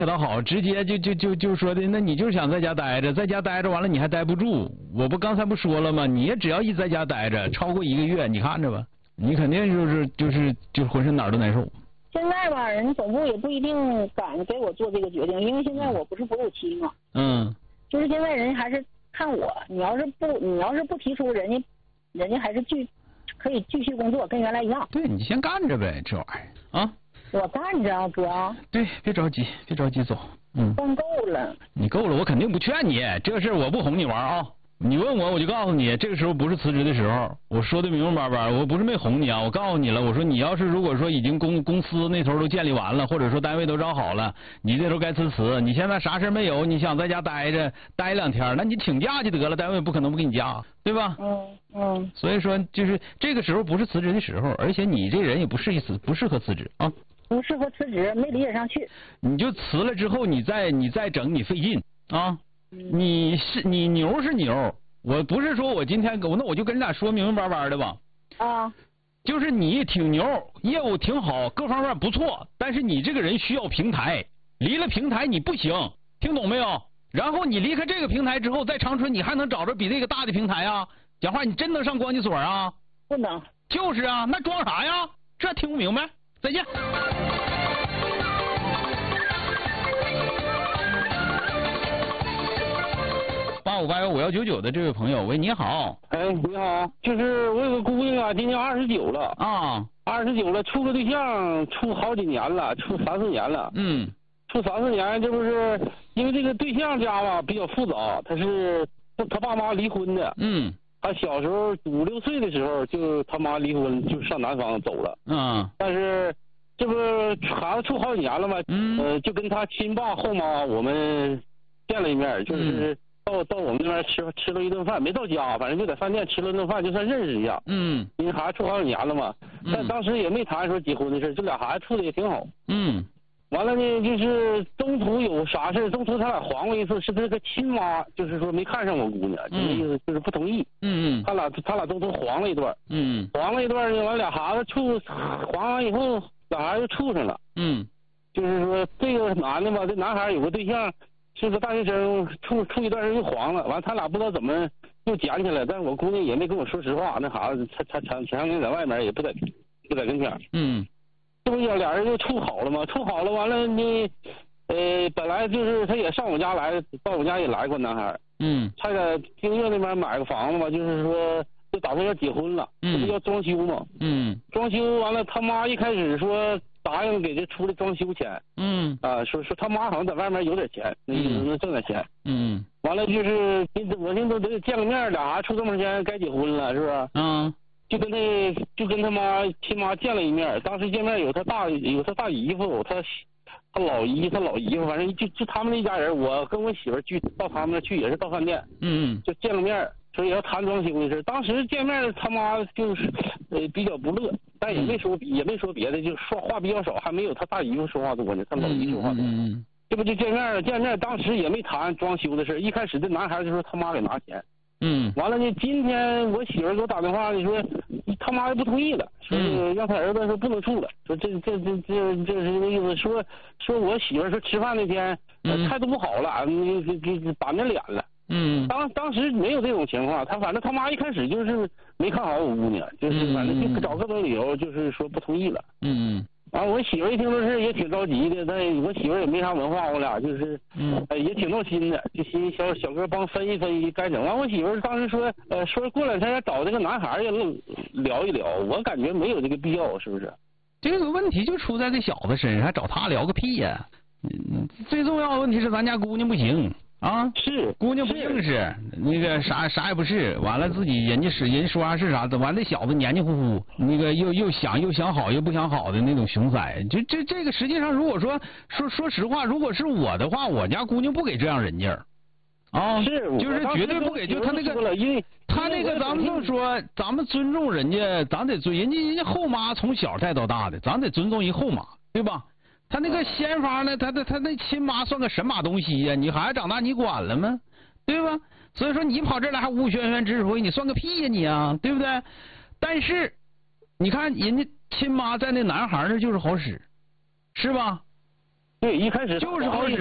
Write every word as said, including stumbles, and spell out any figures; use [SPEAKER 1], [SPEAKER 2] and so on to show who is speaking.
[SPEAKER 1] 可倒好，直接就就就就说的，那你就是想在家待着，在家待着完了你还待不住，我不刚才不说了吗？你也只要一在家待着超过一个月，你看着吧，你肯定就是就是就是浑身哪儿都难受。
[SPEAKER 2] 现在吧，人总部也不一定敢给我做这个决定，因为现在我不是哺乳期嘛。
[SPEAKER 1] 嗯。
[SPEAKER 2] 就是现在人还是看我，你要是不你要是不提出，人家人家还是继可以继续工作，跟原来一样。
[SPEAKER 1] 对，你先干着呗，这玩意儿啊。
[SPEAKER 2] 我干着啊，哥。
[SPEAKER 1] 对，别着急，别着急走。嗯。
[SPEAKER 2] 干够了。
[SPEAKER 1] 你够了，我肯定不劝你，这个事我不哄你玩啊。你问我，我就告诉你，这个时候不是辞职的时候。我说的明明白白，我不是没哄你啊，我告诉你了，我说你要是如果说已经公公司那头都建立完了，或者说单位都招好了，你这时候该辞辞。你现在啥事没有，你想在家待着待两天，那你请假就得了，单位不可能不给你假，对吧？
[SPEAKER 2] 嗯嗯。
[SPEAKER 1] 所以说，就是这个时候不是辞职的时候，而且你这人也不适宜辞，不适合辞职啊。
[SPEAKER 2] 不适合辞职，没理解上去。
[SPEAKER 1] 你就辞了之后，你再你再整，你费劲啊。你是你牛是牛，我不是说我今天我那我就跟你俩说明明白白的吧。
[SPEAKER 2] 啊。
[SPEAKER 1] 就是你挺牛，业务挺好，各方面不错，但是你这个人需要平台，离了平台你不行，听懂没有？然后你离开这个平台之后，在长春你还能找着比这个大的平台啊？讲话你真能上关系所啊？
[SPEAKER 2] 不能。
[SPEAKER 1] 就是啊，那装啥呀？这听不明白？再见。八五八幺五幺九九的这位朋友，喂，你好。
[SPEAKER 3] 哎，你好，就是我有个姑娘啊，今年二十九了
[SPEAKER 1] 啊，
[SPEAKER 3] 二十九了，处个对象，处好几年了，处三四年了。
[SPEAKER 1] 嗯，
[SPEAKER 3] 处三四年，这不是因为这个对象家吧比较复杂，他是他爸妈离婚的。
[SPEAKER 1] 嗯，
[SPEAKER 3] 他小时候五六岁的时候就他妈离婚，就上南方走了。
[SPEAKER 1] 嗯，
[SPEAKER 3] 但是这不孩子处好几年了嘛，
[SPEAKER 1] 嗯，
[SPEAKER 3] 呃，就跟他亲爸后妈我们见了一面，就是。嗯到到我们那边吃吃了一顿饭，没到家，反正就在饭店吃了顿饭，就算认识一下。
[SPEAKER 1] 嗯，
[SPEAKER 3] 因为孩子处好几年了嘛，
[SPEAKER 1] 嗯、
[SPEAKER 3] 但当时也没谈说结婚的事，这俩孩子处的也挺好。
[SPEAKER 1] 嗯，
[SPEAKER 3] 完了呢，就是中途有啥事，中途他俩黄过一次，是这个亲妈，就是说没看上我姑娘，就那意思就是不同意。
[SPEAKER 1] 嗯嗯，
[SPEAKER 3] 他俩他俩中途黄了一段。
[SPEAKER 1] 嗯，
[SPEAKER 3] 黄了一段呢，完俩孩子处黄完以后，俩孩子处上了。
[SPEAKER 1] 嗯，
[SPEAKER 3] 就是说这个男的吧，这男孩有个对象。是个大学生，处处一段时间就黄了，完了他俩不知道怎么又捡起来，但是我姑娘也没跟我说实话，那孩子他他前前两天在外面也不在不在跟前。
[SPEAKER 1] 嗯，
[SPEAKER 3] 这不也俩人就处好了吗？处好了，完了呢，呃，本来就是他也上我家来，到我家也来过男孩。
[SPEAKER 1] 嗯，
[SPEAKER 3] 他在京悦那边买个房子嘛，就是说就打算要结婚了，这不要装修嘛。
[SPEAKER 1] 嗯，
[SPEAKER 3] 装修完了，他妈一开始说。答应给这出的装修钱，
[SPEAKER 1] 嗯
[SPEAKER 3] 啊，说说他妈好像在外面有点钱，那意思能挣点钱，
[SPEAKER 1] 嗯，
[SPEAKER 3] 完了就是我现在都得见个面，俩孩子处这么长时间该结婚了，是不是？
[SPEAKER 1] 嗯，
[SPEAKER 3] 就跟他就跟他妈亲妈见了一面，当时见面有他大有他大姨夫，他他老姨他老姨夫，反正就就他们那家人，我跟我媳妇去到他们那去也是到饭店，
[SPEAKER 1] 嗯，
[SPEAKER 3] 就见个面。说也要谈装修的事，当时见面他妈就是呃比较不乐，但也没说也没说别的，就说话比较少，还没有他大姨夫说话多呢，他老姨说话多。
[SPEAKER 1] 嗯嗯，
[SPEAKER 3] 这不就见面了？见面当时也没谈装修的事，一开始这男孩就说他妈给拿钱。
[SPEAKER 1] 嗯，
[SPEAKER 3] 完了呢，今天我媳妇给我打电话，你说他妈又不同意了，说让他儿子说不能处了，说这这这这这是那意思，说说我媳妇说吃饭那天呃态度不好了，你给给板着脸了。
[SPEAKER 1] 嗯，
[SPEAKER 3] 当当时没有这种情况，他反正他妈一开始就是没看好我姑娘，就是反正就找各种理由，就是说不同意了。
[SPEAKER 1] 嗯嗯。
[SPEAKER 3] 然后我媳妇一听这事也挺着急的，但我媳妇也没啥文化，我俩就是，嗯，呃、也挺闹心的，就寻思小小哥帮分析分析该整。完我媳妇当时说，呃，说过两天找这个男孩也聊一聊，我感觉没有这个必要，是不是？
[SPEAKER 1] 这个问题就出在这小子身上，还找他聊个屁呀！嗯，最重要的问题是咱家姑娘不行。啊，
[SPEAKER 3] 是
[SPEAKER 1] 姑娘不正式，那个啥啥也不是，完了自己人家是人说啥是啥，完了小子黏黏糊糊，那个又又想又想好又不想好的那种熊崽，就这这个实际上如果说说说实话，如果是我的话，我家姑娘不给这样人家啊，
[SPEAKER 3] 是
[SPEAKER 1] 就是绝对不给，就他那个
[SPEAKER 3] 因为
[SPEAKER 1] 他那个咱们就说咱们尊重人家，咱得尊人家人家后妈从小带到大的，咱得尊重一后妈，对吧？他那个先法呢？他的他那亲妈算个神马东西呀？你孩子长大你管了吗？对吧？所以说你跑这来还无轩轩指指挥，你算个屁呀你啊，对不对？但是你看人家亲妈在那男孩那就是好使，是吧？
[SPEAKER 3] 对，一开始
[SPEAKER 1] 就是好使。